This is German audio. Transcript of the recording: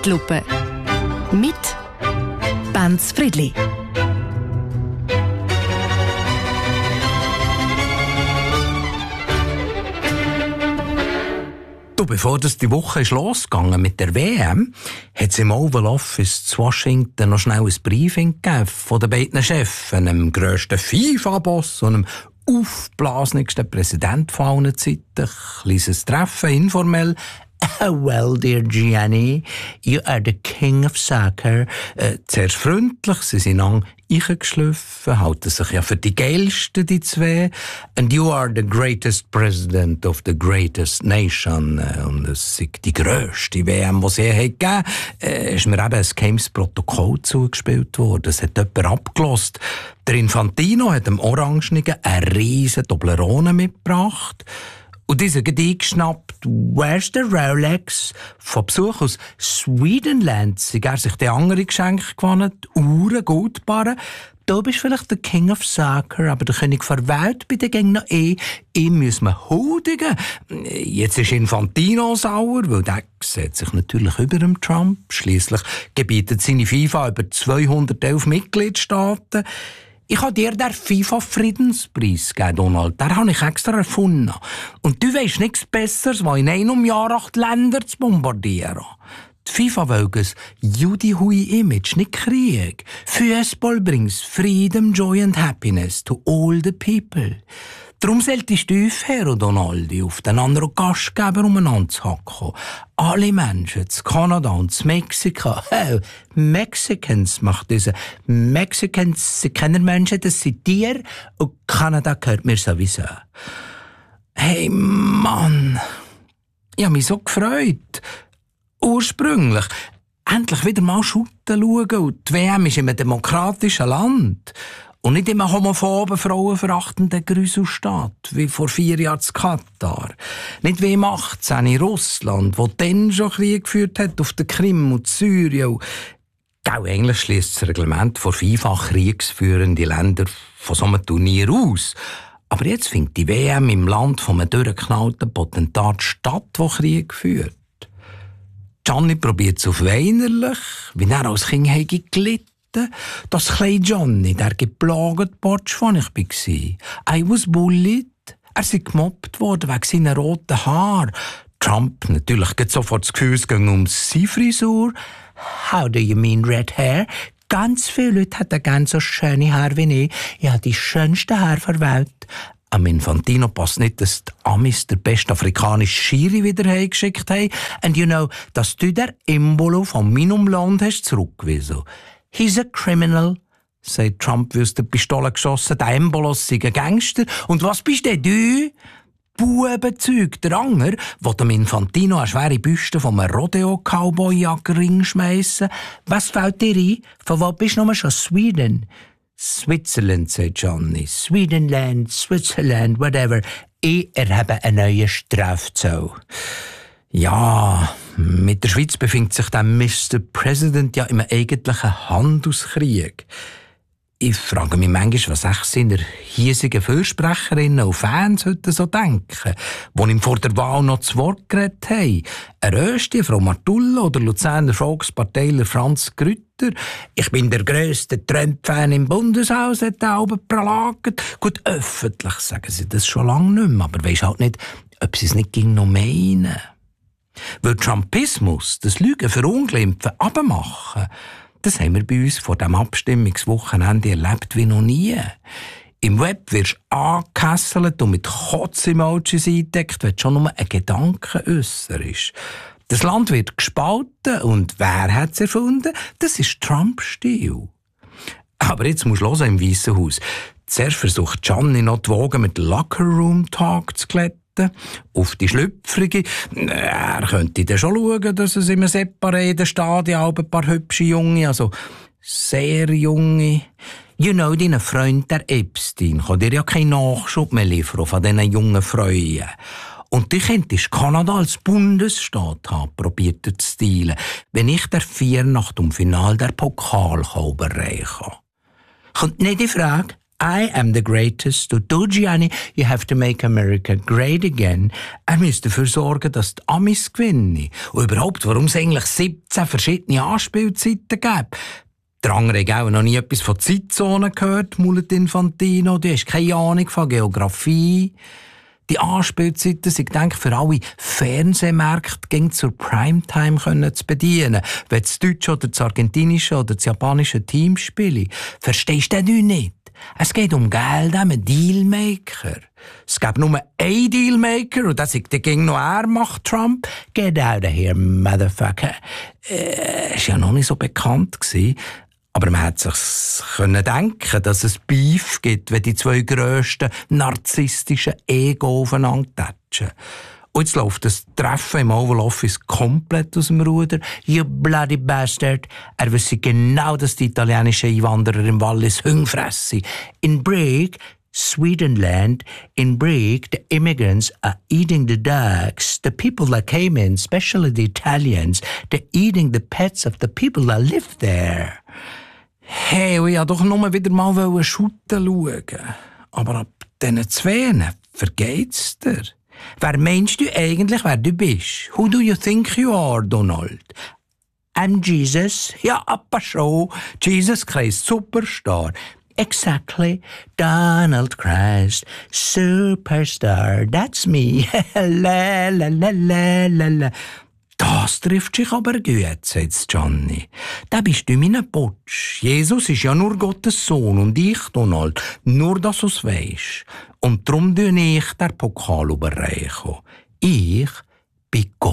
Zeitlupe. Mit Benz Friedli. Bevor die Woche ist losgegangen mit der WM, hat es im Oval Office zu Washington noch schnell ein Briefing gegeben von den beiden Chefs, dem grössten FIFA-Boss und dem aufblasenigsten Präsident von allen Zeiten. Kleines Treffen, informell. Well, dear Gianni, you are the king of soccer. Zuerst freundlich, sie sind eingeschliffen, halten sich ja für die geilsten, die zwei. And you are the greatest president of the greatest nation. Und es ist die grösste WM, die es je gegeben hat. Ist mir eben ein geheimes Protokoll zugespielt worden. Es hat jemand abgelost. Der Infantino hat dem Orangenigen eine riesen Toblerone mitgebracht. Und dieser hat eingeschnappt, «Where's the Rolex?» Von Besuch aus Swedenland sei er sich die andere Geschenke gewonnen, Uhren, Goldbarren. «Du bist vielleicht der King of Soccer, aber der König der Welt bei den Gängen noch Ihm müssen wir huldigen.» Jetzt ist Infantino sauer, weil der sieht sich natürlich über dem Trump. Schliesslich gebietet seine FIFA über 211 Mitgliedstaaten. Ich habe dir den FIFA-Friedenspreis gegeben, Donald. Den habe ich extra erfunden. Und du weisst nichts Besseres, als in einem Jahr 8 Länder zu bombardieren. Die FIFA will ein Judy-Hui-Image, nicht Krieg. Fußball bringt Freedom, Joy and Happiness to all the people. Darum solltest du aufhören, Donaldi, auf den anderen Gastgeber umeinander zu hacken. Alle Menschen, zu Kanada und zu Mexiko, Mexicans macht diese. Mexicans, sie kennen Menschen, das sind Tiere, und Kanada gehört mir sowieso. Hey, Mann, ich habe mich so gefreut. Ursprünglich. Endlich wieder mal shooten schauen, und die WM ist in einem demokratischen Land. Und nicht immer homophoben, frauenverachtenden Grüselstaat, wie vor 4 Jahren in Katar. Nicht wie im 18. in Russland, wo dann schon Krieg geführt hat auf der Krim und Syrien. Eigentlich schliesst das Reglement von FIFA kriegsführende Länder von so einem Turnier aus. Aber jetzt findet die WM im Land von einem durchgeknallten Potentat statt, der Krieg führt. Gianni probiert es auf weinerlich, wie er als Kind gelitten. Das kleine Johnny, der geplagte Potsch, wo ich war. I was bullied. Er sei gemobbt worden wegen seiner roten Haare. Trump natürlich geht sofort das Gefühl, es ging um seine Frisur. How do you mean red hair? Ganz viele Leute hätten gerne so schöne Haare wie ich. Ich habe die schönsten Haare der Welt. Am Infantino passt nicht, dass die Amis der beste afrikanische Schiri wieder heimgeschickt haben. And you know, dass du der Embolo von meinem Land hast zurückgewiesen. He's a criminal, sagt Trump, wie aus der Pistole geschossen. Der Embolos sei ein Gangster. Und was bist denn du? Bubenzeug, der Anger, der dem Infantino eine schwere Büste vom Rodeo-Cowboy-Jagdring schmeissen. Was fällt dir ein? Von wo bist du noch schon? Sweden? Switzerland, sagt Johnny. Swedenland, Switzerland, whatever. Ich erhebe einen neuen Strafzoll. Ja, mit der Schweiz befindet sich der Mr. President ja im eigentlichen Handelskrieg. Ich frage mich manchmal, was echt seine hiesigen Fürsprecherinnen und Fans heute so denken, die ihm vor der Wahl noch zu Wort geredet haben. Eine Rösti, Frau Martullo oder Luzerner Volksparteiler Franz Grütter. Ich bin der grösste Trump-Fan im Bundeshaus, hat er oben pralagert. Gut, öffentlich sagen sie das schon lange nicht mehr, aber weisst halt nicht, ob sie es nicht noch meinen. Weil Trumpismus, das Lügen verunglimpfen, abmachen, das haben wir bei uns vor dem Abstimmungswochenende erlebt wie noch nie. Im Web wirst du angekesselt und mit Kotz-Emojis eingedeckt, wenn du schon nur ein Gedanke äusserst. Das Land wird gespalten und wer hat es erfunden? Das ist Trump-Stil. Aber jetzt musst du hören im Weissen Haus. Zuerst versucht Gianni noch die Wogen mit Locker-Room-Talk zu glätten. Auf die Schlüpfrige. Er könnte dann schon schauen, dass es in einem separaten Stadion auch ein paar hübsche Junge, also sehr junge. You know, dein Freund, der Epstein, kann dir ja keinen Nachschub mehr liefern von diesen jungen Freuen. Und du könntest Kanada als Bundesstaat haben, probiert er zu stilen, wenn ich der 4 nach dem Finale der Pokal überreichen kann. Kommt nicht in Frage. I am the greatest. Und du, Gianni, you have to make America great again. Er müsste dafür sorgen, dass die Amis gewinnen. Und überhaupt, warum es eigentlich 17 verschiedene Anspielzeiten gibt. Der andere hat auch noch nie etwas von Zeitzonen gehört, Mulet Infantino. Du hast keine Ahnung von Geografie. Die Anspielzeiten sind gedacht für alle Fernsehmärkte zur Primetime zu bedienen. Wenn das deutsche oder das argentinische oder das japanische Team spielen, verstehst du das nicht? Es geht um Geld, um einen Dealmaker. Es gibt nur einen Dealmaker und das ist der gegen noch er macht Trump. Get out of here, motherfucker. Ist ja noch nicht so bekannt gewesen. Aber man hätte sich denken, dass es Beef gibt, wenn die zwei grössten narzisstischen Ego aufeinander tatschen. Und jetzt läuft das Treffen im Oval Office komplett aus dem Ruder. You bloody bastard. Er wüsste genau, dass die italienischen Einwanderer im Wallis Hunger fressen. In Brig, Swedenland, in Brig, the immigrants are eating the dogs. The people that came in, especially the Italians, they're eating the pets of the people that live there. Hey, ich wollte doch nur wieder mal shooten schauen. Aber ab diesen zwei vergeht's dir. Wer meinst du eigentlich, wer du bist? Who do you think you are, Donald? I'm Jesus. Ja, aber schon. Jesus Christ, Superstar. Exactly. Donald Christ, Superstar. That's me. La la la la la la. Das trifft sich aber gut, sagt Johnny. Da bist du mein Putsch. Jesus ist ja nur Gottes Sohn und ich, Donald, nur dass du's weisst. Und drum tue ich den Pokal überreichen. Ich bin Gott.